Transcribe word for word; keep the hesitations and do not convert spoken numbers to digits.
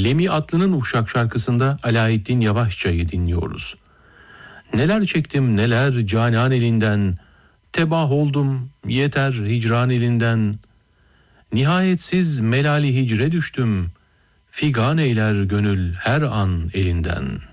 Lemi Atlı'nın Uşak şarkısında Alaeddin Yavaşça'yı dinliyoruz. Neler çektim neler canan elinden, tebah oldum yeter hicran elinden. Nihayetsiz melali hicre düştüm, figan eyler gönül her an elinden.''